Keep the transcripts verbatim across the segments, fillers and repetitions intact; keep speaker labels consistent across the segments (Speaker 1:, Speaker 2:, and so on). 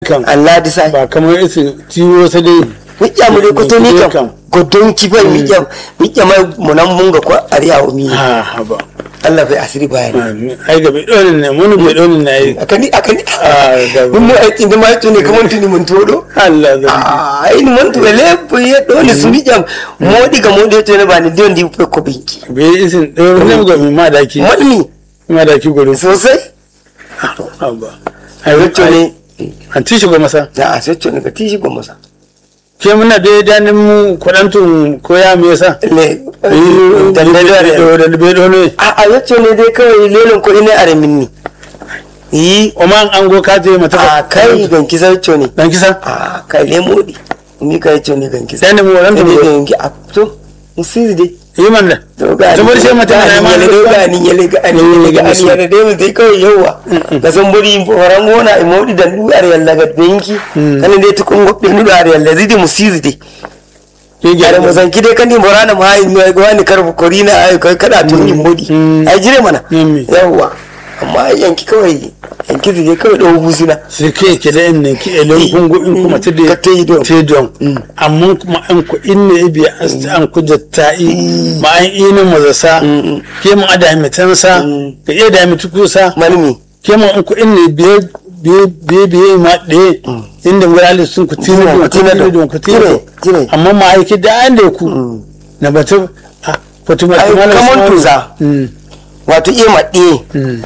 Speaker 1: kan
Speaker 2: Allah disa
Speaker 1: ba kamar isi tiwo sai dai
Speaker 2: miƙya mu dai kwato ni kam godon kifai miƙya miƙya mai munan mun ga ko ariya o mi
Speaker 1: ha ha ba
Speaker 2: Allah bai asiri bayani
Speaker 1: ai ga bai dole ne mun bai dole ne ai
Speaker 2: akani akani
Speaker 1: ah
Speaker 2: mun mu aiki da mai tuni kaman tuni mun todo
Speaker 1: Allah zai
Speaker 2: ai ni mun to le bu ya dole su miƙya modi ga modi to ne ba ni don di ko binki
Speaker 1: bai isin dole ne ga mi ma daki
Speaker 2: malmi
Speaker 1: ma daki gudu
Speaker 2: sosai
Speaker 1: ah ba ai
Speaker 2: wato ne
Speaker 1: an tishi go masa
Speaker 2: a sai to ne ka tishi go masa
Speaker 1: ke muna da danin mu kudantun koya me yasa
Speaker 2: le
Speaker 1: da da da da bai dole
Speaker 2: a a yace ne dai kawai lelon ko ina aramin ni yi
Speaker 1: o man an go ka je mata
Speaker 2: a kai gan kisa yace ne
Speaker 1: dan kisa
Speaker 2: a kai le modi ni kai yace ne gan kisa
Speaker 1: dan mu ran da
Speaker 2: ne
Speaker 1: mu
Speaker 2: gan ki a to musizi dai
Speaker 1: yi man da
Speaker 2: to ga
Speaker 1: to bari sai mata na ma
Speaker 2: ne ga ni yele ga ni yele ga ni yele dai mu dai kawai yawa ga san buri horan gona modi dan du are yalla ga benki kan dai tukun gobbe nu are yalla zidi musizi dai
Speaker 1: ke
Speaker 2: yare mu san kide kan ni morana ma ai mai gwani karbu korina ai kai kada tun yin modi ai jire mana yawa amma yanki kawai yanki zai kawai dawo buzina
Speaker 1: sai kai ke da in ne ki elon kungu in kuma ta da
Speaker 2: te don
Speaker 1: te don amma kuma an ku in ne biya an ku jatta'i ma an ina mazasa ke mu ada mitansa ka iya da mitukusa
Speaker 2: malmi
Speaker 1: ke mu an ku in ne biye biye biye biye ma de inda wurare sun ku tina don tina don ku tina amma ma aiki da an da ku na batu fatuma
Speaker 2: kamar tuza wato iya maɗe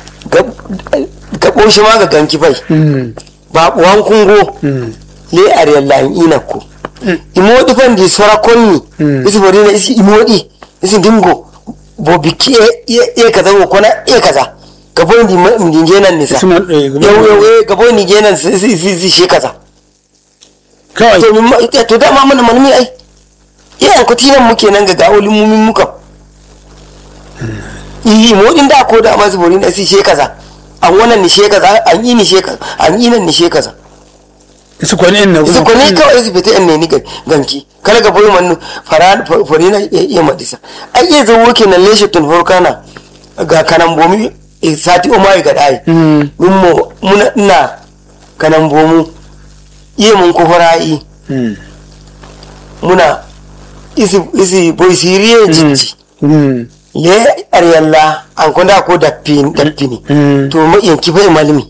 Speaker 2: ga ɓoshi ma ga ganki fai ba ɓuwan kungo le a riyallahin inakko imoɗi fan di sora konni isi bari na isi imoɗi isi dingo bo biki e kaza ko kona e kaza gabo ndi ndi genan nisa yau yau e gabo ndi genan isi isi she kaza
Speaker 1: kawai
Speaker 2: to to da ma mun manmi ai iyan ku tinan muke nan ga gawolin mumin muka yi modin da ko da masu bori na si she kaza an wannan ni she kaza an yi ni she kaza an yi nan ni she kaza
Speaker 1: su ko ne ne
Speaker 2: su ko ne kawai su fita ne ni ganki kala ga boye mannu fara fari na iya madisa ai iya zo woke na leshe tun horkana ga kanan bomi sati o mai ga dai mun mo muna ina kanan bomu iya mun ko farai muna isi isi boy siriye jiji le ariyalla an kunda ko daffini daffini to mu yanki bai malmi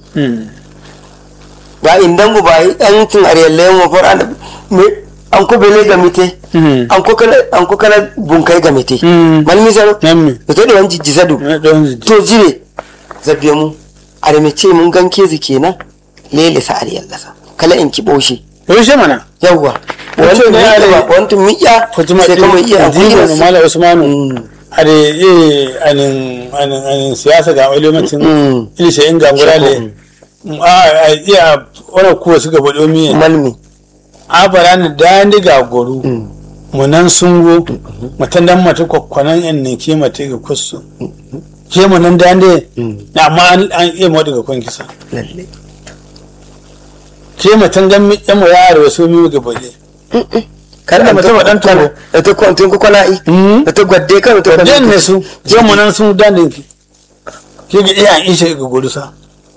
Speaker 2: ba indan go bai an tun ariyalla mu fara me an ko bele ga mite an ko kala an ko kala bunkai ga mite malmi saro to da wanji jisadu to jire zabbe mu are me ce mun ganke zu kenan lele sa ariyalla sa kala in ki boshe
Speaker 1: yaushe mana
Speaker 2: yawwa wanto ne ya wanto miya sai kuma iya
Speaker 1: akwai ne mala usmanu are eh anin anin anin siyasa ga ilimin ilishe in gangura le a iya wannan kuwa suka bado miye
Speaker 2: malmi
Speaker 1: a barani da ni ga goru munan sungo matan dan mata kokkonan in ne ke mata ga kusu ke munan da ne amma an iya mu daga kun kisa
Speaker 2: lalle
Speaker 1: ke matan gan mi yan mu yaro su mi ga bale kan da mutum dan turo
Speaker 2: da ta kwantin ku kwana yi da ta gwadde kan ta
Speaker 1: gwadde ne su je mu nan sun dan ki ke ga iya in shi ga gudu sa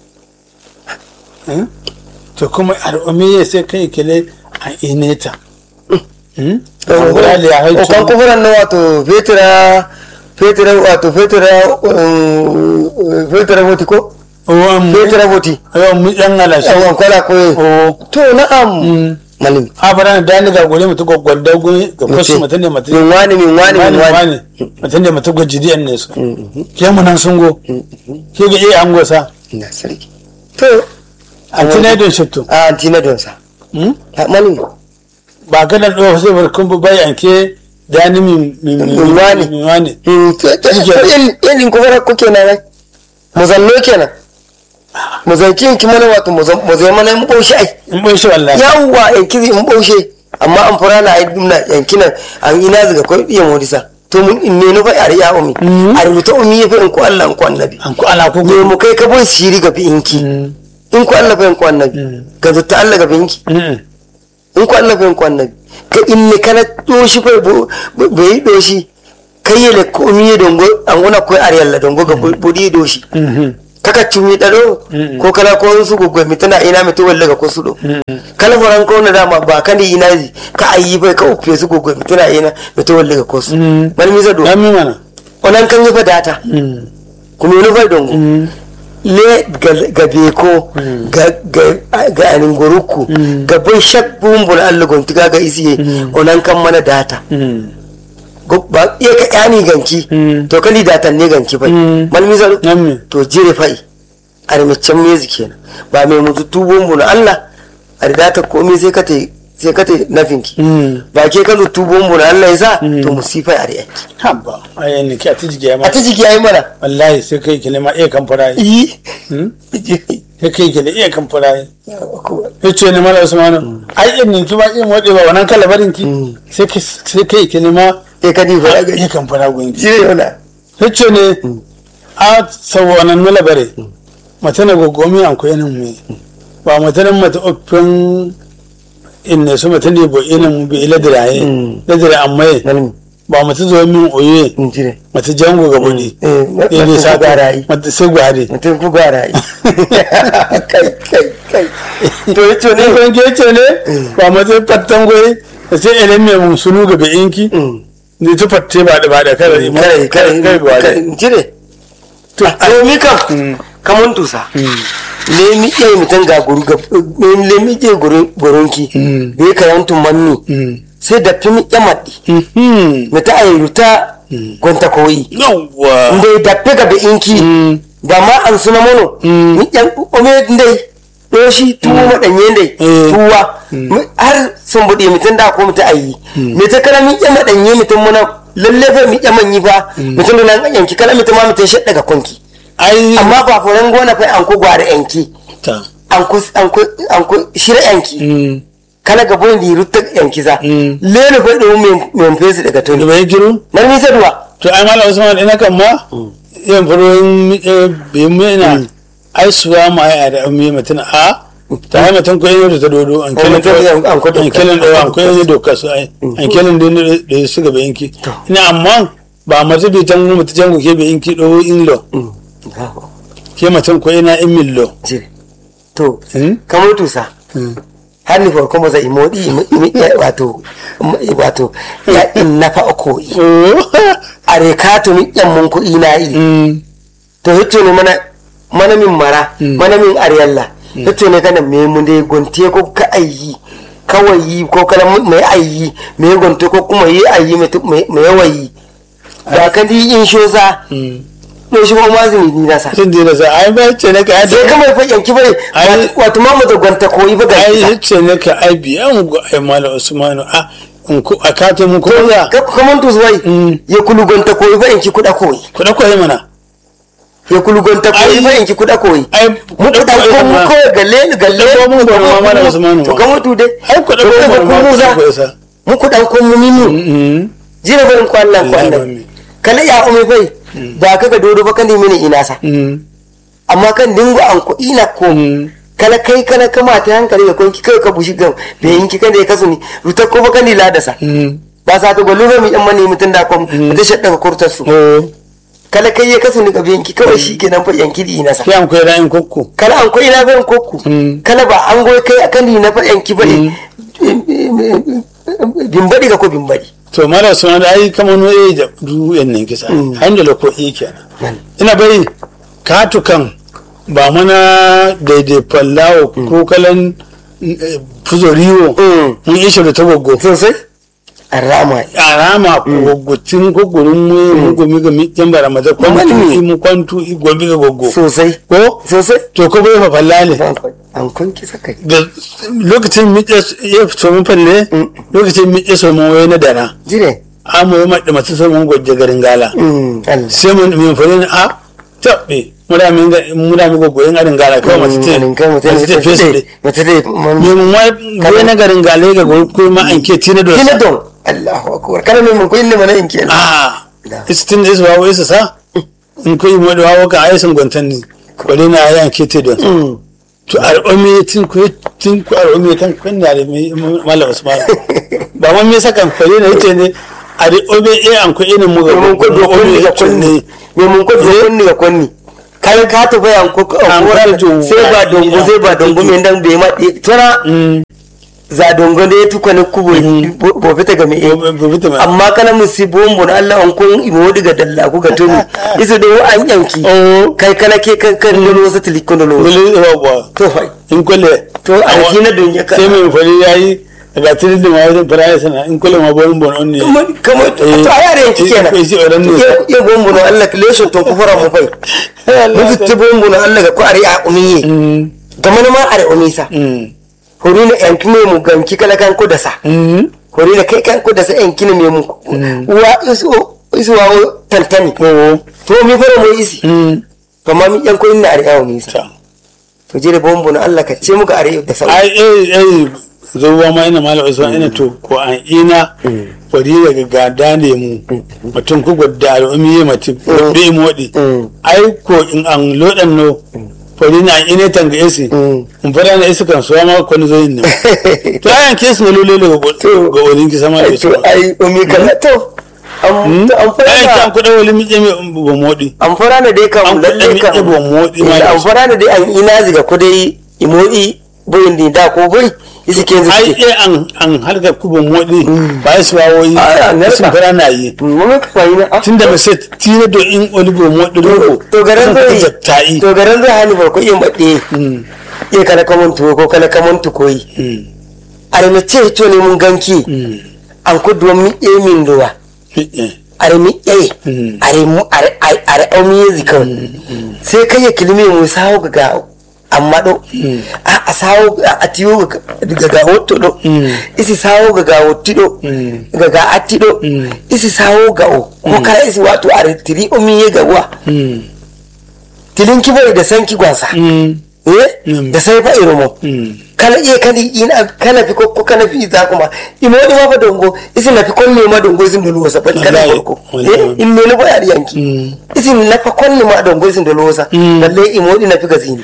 Speaker 1: to kuma al'ummi sai kai kele a ineta hmm wala da ya haice
Speaker 2: kan kufuran na wato fetira fetira wato fetira fetira woti ko fetira woti
Speaker 1: ayo mu dan alashi
Speaker 2: awan kala ko to na'am malim
Speaker 1: abara da ni ga gole mutu gwaggwalda gole ga kwasu mutan ne mutan
Speaker 2: min wani min wani min wani
Speaker 1: mutan ne mutu gwajidi ne su ke mu nan sungo ke ga iya an gosa
Speaker 2: ina sarki to
Speaker 1: antina don shitto
Speaker 2: a antina don sa
Speaker 1: hmm
Speaker 2: malim
Speaker 1: ba ga da do sai barkun bai anke da ni min min
Speaker 2: wani
Speaker 1: min wani
Speaker 2: to yin yin ko fara ko kenan muzallo kenan muzaikin ki mana wato muzai mana mu baushe ai
Speaker 1: in baushe wallahi
Speaker 2: yawa yanki mu baushe amma an fara na ai dumna yankinan an ina zaga ko iya modisa to mun ne no fa yare ya umi a rubuta umi ya fa in ko Allah in ko annabi
Speaker 1: an ko ala ko
Speaker 2: ne mu kai ka boy shiri ga binki in ko Allah fa in ko annabi ga zata Allah ga binki in ko Allah fa in ko annabi ka in ne kana doshi fa bai doshi kai yele ko umi dongo an gona ko ariyalla dongo ga bodi doshi kaka cumi dado ko kala ko su goggo mi tana ina mi to wallaga ko su do kala foran ko na dama ba kan ina ji ka ayi bai ka ufe su goggo mi tana ina mi to wallaga ko su bal mi zado
Speaker 1: ami mana
Speaker 2: onan kan yi fa data kuma ni bai dongo le ga beko ga ga ga anin goruku ga bai shak bumbul Allah gonti ga ga isiye onan kan mana data ba iya ka yani ganki to kali datan ne ganki bai malmi zaro to jire fai armicin mezi kenan ba mai mutu tubon mu na Allah a data komai sai ka te sai ka te nafinki ba ke ka zo tubon mu na Allah yasa to musifa a riyanki
Speaker 1: habba ayan ne ki a tijige ya
Speaker 2: a
Speaker 1: ma
Speaker 2: tijiki yayi mana
Speaker 1: wallahi sai kai kilima iya kan fara
Speaker 2: yi
Speaker 1: sai kai kile iya kan fara yace ne mala usmanu ai in ninki ba in wade ba wannan kalabarin ki sai ki sai kai kilima
Speaker 2: sai ka di fara ga
Speaker 1: iya kan fara gun ki
Speaker 2: jire yana
Speaker 1: yace ne a sawanan nula bare mata na gogomi an ko yanin mu ba mata nan mata open in ne su mata ne bo ina mu bi ila diraye da dira amma
Speaker 2: nan
Speaker 1: ba mata zo min oye
Speaker 2: in jire
Speaker 1: mata jango ga budi
Speaker 2: eh
Speaker 1: eh ne sa
Speaker 2: garai
Speaker 1: mata sai gwade
Speaker 2: mutum ku garai kai kai kai to yace
Speaker 1: ne
Speaker 2: ne
Speaker 1: ko ke ce ne ba mata pattan goyi sai elen me mun sunu ga be inki ni to patte ba da ba da kare
Speaker 2: kare kare
Speaker 1: kai gwade
Speaker 2: kare jire to to mi kam kamun tusa le mi iya mutan ga guru ga le mi iya guru goronki be ka yantun manni sai da fi mi iya maddi mi ta ayyuta gonta koyi
Speaker 1: yawa
Speaker 2: ndai da pe ga be inki da ma an suna mono mi yan ome ndai doshi tuwo madanye ndai tuwa Mi- har sun bude mutan da ko muta ayi mi ta kala mi iya madanye mutan muna lalle fa mi iya manyi fa mutan da nan yanki kala mutan ma mutan shadda ga konki
Speaker 1: ai
Speaker 2: amma ba furen gona fa an ku gware yanki
Speaker 1: ta
Speaker 2: an ku an ku an ku shira yanki kala ga bondi rutta yanki za lele fa do men men fesi daga
Speaker 1: da
Speaker 2: toni
Speaker 1: bai giru
Speaker 2: nan mi sadwa
Speaker 1: to ai mala usman ina kan ma yan furoyin be mu ina ai suwa ma ai da mu mutun a ta ai mutun ko yin da ta dodo an kelin
Speaker 2: mutun an ko
Speaker 1: an kelin da an ko yin doka su ai an kelin da da su ga be yanki ina amma ba mata bi tan mu mutun jango ke be yanki do in lo ke mutun ko ina in millo
Speaker 2: jire to
Speaker 1: Hmm?
Speaker 2: kamar tusa har ni ko kuma zai modi imi wato wato ya in nafa ko are ka to mi yan mun ku ina yi to hito ne mana mana min mara mana min ariyalla hito ne kana me mun dai gonte ko ka ayi kawai yi ko kala mai ayi me gonte ko kuma yi ayi me yawayi da ka di in shoza to shi kuma azumi ni nasa
Speaker 1: sun dina sa ai ba ce ne ka
Speaker 2: sai kamar fa yanki bai
Speaker 1: Ai-
Speaker 2: wato ma mu da gonta koyi ba ga
Speaker 1: ai ce ne ka ai biyan go ai mala usmanu a in ku akata mun ko ya
Speaker 2: ka kaman to zuwai
Speaker 1: Mm.
Speaker 2: ya kulu gonta koyi ba yanki kuda koyi
Speaker 1: ku da koyi mana
Speaker 2: ya kulu gonta koyi
Speaker 1: Ai-
Speaker 2: ba yanki kuda koyi
Speaker 1: ai
Speaker 2: mu
Speaker 1: da
Speaker 2: kuda ko mu ko galle galle
Speaker 1: ko mun gona ma mala usmanu
Speaker 2: to kan mutu dai
Speaker 1: ai ku da
Speaker 2: To
Speaker 1: koyi
Speaker 2: kai
Speaker 1: ma
Speaker 2: ko mu za
Speaker 1: ko sa
Speaker 2: mu kuda ko mu minu
Speaker 1: mm
Speaker 2: jira barin ko Allah ko
Speaker 1: Allah
Speaker 2: Allah
Speaker 1: ba mi.
Speaker 2: kala ya umi bai ba ka ga dodo ba kan mini ina sa
Speaker 1: mm
Speaker 2: amma kan dingo an ko ina ko
Speaker 1: mm
Speaker 2: kala kai kana kama ta hankali ga konki kai ka bushi gam be yanki kan da ya kasu ni ruta ko ba kan ni ladasa
Speaker 1: mm
Speaker 2: ba sa to golu mi yan mani mutun da kom da shadda ka kurtar su
Speaker 1: oh
Speaker 2: kala kai ya kasu ni ga yanki kawai shikenan fa yanki di na sa
Speaker 1: sai an koyi ra'ayin kokko
Speaker 2: kala an koyi na ban kokku
Speaker 1: Mm.
Speaker 2: kala ba an goyi kai akan ni na fa yanki ba ne bimbadi ga ko bimbadi
Speaker 1: to mala usmanu ai kamar no eh da du yan nan kisa an da loko eh kenan ina bari katukan ba mana daidai fallawo ko kalan eh, fuzoriwo
Speaker 2: Mm.
Speaker 1: mun ishe da ta goggo
Speaker 2: sosai arama
Speaker 1: arama goggotin goggorin mu mu gomi ga mi yan bara maza kwantu
Speaker 2: Wani.
Speaker 1: i mu kwantu i gomi ga goggo
Speaker 2: sosai
Speaker 1: ko
Speaker 2: sosai
Speaker 1: to ko bai fa fallale
Speaker 2: an kun kisa kai
Speaker 1: da lokacin mi ya so mun falle lokacin mi ya so mun waye na dana
Speaker 2: jire
Speaker 1: amu ya madda mata so mun gojje garin gala
Speaker 2: mm Allah
Speaker 1: sai mun min falle a tabbe mura min ga mura mi goggo yin garin gala kawai mata te
Speaker 2: kai mutum
Speaker 1: mata te face
Speaker 2: ne mutum ne
Speaker 1: me mun wai na garin gala ga goggo kuma an ke tina do
Speaker 2: kina don Allahu akbar kana min mun koyin ne mana in kenan
Speaker 1: ah istin da su wawo isa sa in ko yi mu da wawo ka ai sun gwantan ni bare na ayan ke te don
Speaker 2: mm
Speaker 1: to al'ummi tin ko tin ko al'ummi tan kun da mallam usman ba mun me sakan fare na yace ne a da obe e an ko inin mu ga
Speaker 2: mun ko do konni ga konni me mun ko do konni ga konni kai ka ta bayan ko ko sai ba dongo sai ba dongo men dan be ma tana za dongo ne tu kana kubo bo fita ga me amma kana musibon bon Allah an kun imo diga dalla ku ga tuni isu do an yanki kai kana ke kan kan lo sa tilikon lo to fai
Speaker 1: in kulle
Speaker 2: to a kina dunya ka
Speaker 1: sai mai fari yayi daga tirin da mai fara sana in kulle ma bon bon on ne
Speaker 2: kamar to ayare yanki kenan ya bon bon Allah ka leso to ku fara mu fai mun fitta bon bon Allah ga ku ari a umiye da mana ma ari umisa hori na yanki ne mu ganki kala kan ku da sa hori na kai kan ku da sa yanki ne mu wa isu isu wa tantani to mi fara mu isi to ma mi yanko ina ari a umisa to jere bon bon Allah ka ce muka ari da sa
Speaker 1: ai eh eh zuwa ma ina mala usman ina to ko an ina fari daga gada ne mu mutum ku gudda al'ummi mutum bai modi ai ko in an lodan no fari na ina tanga esi in fara na esi kan so ma ko ni zoyin ne to ayan kesu ne lole ga ga wurin ki sama da
Speaker 2: to ai umi kala to an fara
Speaker 1: ai kan ku da wali mi je ba modi
Speaker 2: an fara na dai kan lalle kan
Speaker 1: ba modi ma
Speaker 2: an fara na dai an ina ziga ko dai imodi boyin din da ko boy isi ke zuke
Speaker 1: ai eh an an harka kubo modi ba su wawoyi sun fara na yi
Speaker 2: mun ka fayi na
Speaker 1: tunda ba sai tire do in olibo modi do
Speaker 2: to garan zai to garan zai hani ba ko yin bade eh kana kamun tuwo ko kana kamun tukoyi are me ce to ne mun ganki an ku do mi e min duwa are mi eh are mu are are au mi zikan sai kai kilimi mu sawo ga amma do a sawo a tiyo ga ga hotto do isi sawo ga ga hotti do ga ga atti do isi sawo ga o ko kala isi wato are tiri o miye ga wa tilin kibo da sanki gwansa eh da sai fa iromo kala iya kani ina kana fi ko kana fi za kuma imo di ma fa dongo isi na fi konne ma dongo isin dolo sa ban kana farko eh in me ne ba yari yanki isi na fa konne ma dongo isin dolo sa balle imo di na fi gazini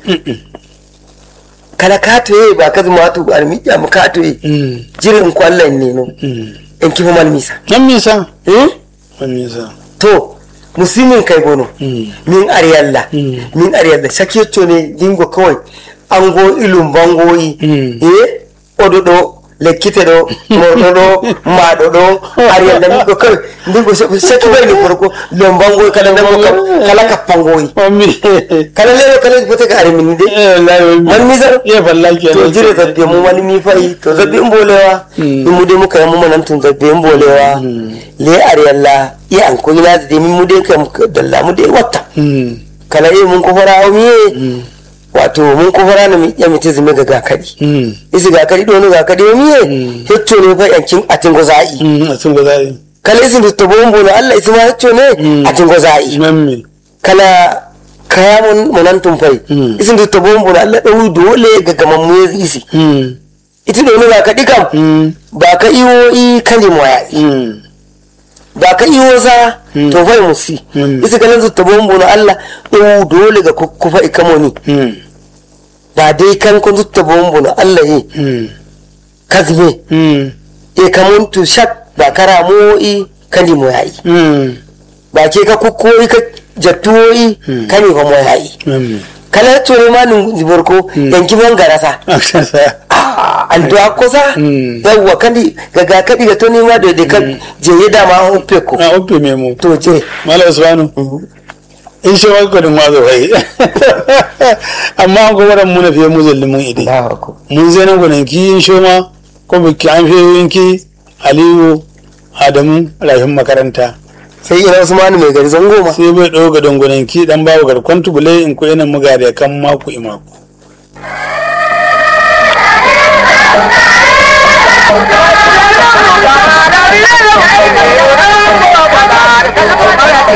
Speaker 2: kala katoye ba ka zuma to almiya mu katoye jirin kwallon ne no in kifa man misa
Speaker 1: nan misa
Speaker 2: eh
Speaker 1: man misa
Speaker 2: to musimin kai gono min ariyalla min ariyalla sakiyto ne dingo kawai ango ilum bangoyi eh ododo lekkite do mordo do mado do ariyalla mi ko kai dingo saki bai ni farko lom bangoyi kala nan ko kala ka pangoyi kala lero kala bote ka ari min de man mizar
Speaker 1: ya fallaki
Speaker 2: to jire zabbe mu wani mi fai to zabbe mbolewa mu de muka mu manan tun zabbe mbolewa le ariyalla ya an ko ina de min mu de kam dalla mu de watta kala e mun ko fara o mi wato mun ko fara na mi ya mi tizime ga gakadi isi gakadi do no gakadi o mi hetto ne fa yankin atin gozai
Speaker 1: atin gozai
Speaker 2: kala isin to bombo no Allah isma hetto ne atin gozai
Speaker 1: mamme
Speaker 2: kala kaya mun munan tumfai isin to bombo no Allah dawu dole ga gaman mu isi iti do no gakadi kam ba ka iwo i kalimo ya ba ka iwo za to fai musi isi ganin zu tabon bono Allah dawu dole ga kufa ikamoni ba dai kan kun zu tabon bono Allah yi kazme e kamun tu shak ba karamu i kalimo ya yi ba ke ka kukko ka jattuwo i kani ko mo ya yi kala to ma nun zibarko yanki ban garasa an do akosa yawa kandi gaga kadi ga to ni ma do de ka je yeda ma uppe ko
Speaker 1: na uppe memo
Speaker 2: to je
Speaker 1: mala usmanu in shi wa ko dun wazo bai amma ko waran mun fiye muzallimin ide mun zai nan gunan ki in shi ma ko biki an fiye yanki aliyu adamu rahim makaranta
Speaker 2: sai ina usmanu mai gari zango ma
Speaker 1: sai bai doga dangunan ki dan bawo garkon tubule in ko yana muga da kan maku imaku